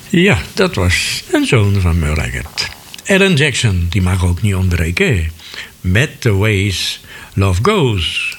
Ja, dat was een zoon van Merle Haggard. Alan Jackson, die mag ook niet ontbreken. Met The Ways Love Goes.